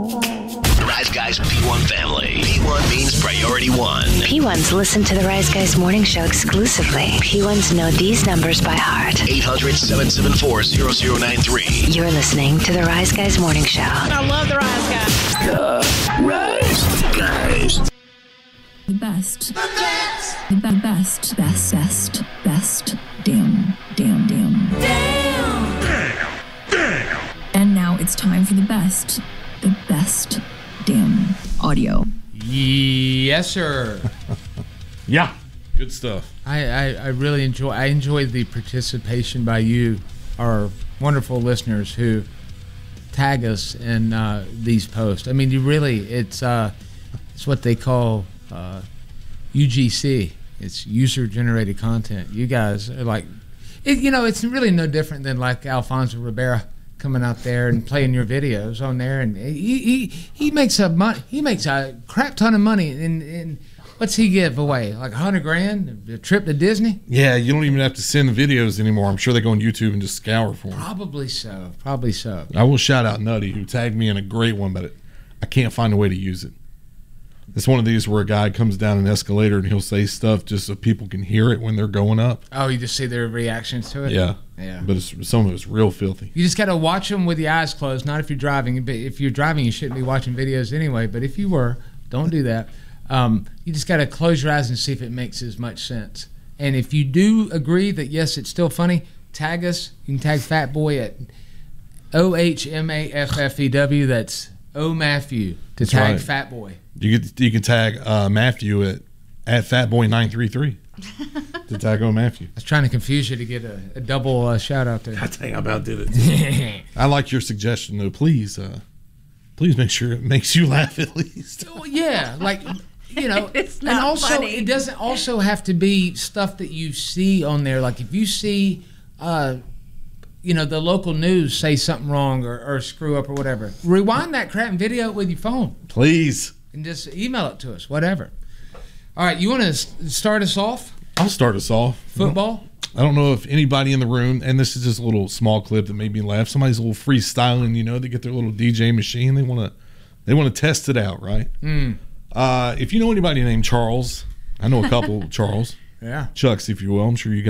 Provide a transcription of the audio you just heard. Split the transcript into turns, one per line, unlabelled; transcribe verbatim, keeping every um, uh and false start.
Rise Guys P one family. P one means priority one.
P ones listen to the Rise Guys morning show exclusively. P ones know these numbers by heart.
eight hundred, seven seven four, zero zero nine three.
You're listening to the Rise Guys morning show.
I love the Rise Guys.
The Rise Guys.
The best. The best. The be- best. Best. Best. Best. Damn. Damn. Damn. Damn. Damn. Damn. And now it's time for the best. The best damn audio.
Yes, sir.
Yeah, good stuff.
I, I, I really enjoy I enjoy the participation by you, our wonderful listeners who tag us in uh, these posts. I mean, you really, it's uh, it's what they call uh, U G C. It's user-generated content. You guys are like, it, you know, it's really no different than like Alfonso Ribeira coming out there and playing your videos on there, and he he, he makes a mon- he makes a crap ton of money. And, and what's he give away? Like a hundred grand, a trip to Disney?
Yeah, you don't even have to send the videos anymore. I'm sure they go on YouTube and just scour for them.
Probably so. Probably so.
I will shout out Nutty, who tagged me in a great one, but it, I can't find a way to use it. It's one of these where a guy comes down an escalator and he'll say stuff just so people can hear it when they're going up.
Oh, you just see their reactions to it?
Yeah.
Yeah.
But it's, some of it's real filthy.
You just got to watch them with your eyes closed. Not if you're driving. But if you're driving, you shouldn't be watching videos anyway. But if you were, don't do that. Um, you just got to close your eyes and see if it makes as much sense. And if you do agree that, yes, it's still funny, tag us. You can tag Fat Boy at O H M A F F E W. That's O Matthew to
That's
tag
right.
Fat Boy.
You get, you can tag uh, Matthew at, at fatboy nine three three to tag on Matthew.
I was trying to confuse you to get a, a double uh, shout out there.
I think I about did it. I like your suggestion, though. Please, uh, please make sure it makes you laugh at least.
Well, yeah, like, you know,
It's not
and also
funny.
it doesn't also have to be stuff that you see on there. Like if you see, uh, you know, the local news say something wrong or, or screw up or whatever, rewind that crap and video it with your phone
Please.
and just email it to us, whatever. All right, you want to start us off?
I'll start us off.
Football?
I don't know if anybody in the room, and this is just a little small clip that made me laugh. Somebody's a little freestyling, you know, they get their little D J machine. They want to, they want to test it out, right?
Mm.
Uh, if you know anybody named Charles, I know a couple Charles,
Yeah.
Chucks, if you will. I'm sure you